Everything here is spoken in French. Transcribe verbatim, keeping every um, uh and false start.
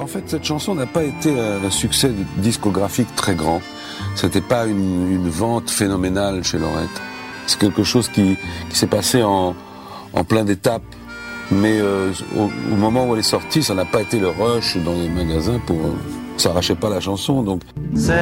en fait, cette chanson n'a pas été un succès discographique très grand. C'était pas une, une vente phénoménale chez Lorette. C'est quelque chose qui, qui s'est passé en, en plein d'étapes. Mais euh, au, au moment où elle est sortie, ça n'a pas été le rush dans les magasins pour... Euh, ça arrachait pas la chanson, donc...